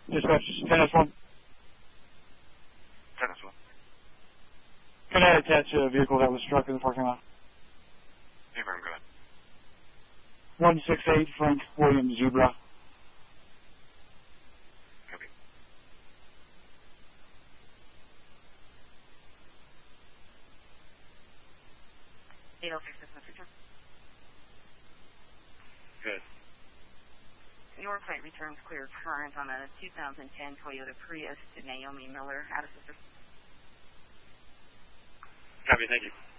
Dispatch, 10S1. 10S1. Can I attach a vehicle that was struck in the parking lot? Affirm, go ahead. 168 Frank William Zebra. Copy. Good. Your flight returns clear current on a 2010 Toyota Prius to Naomi Miller. Out of system. Copy, thank you.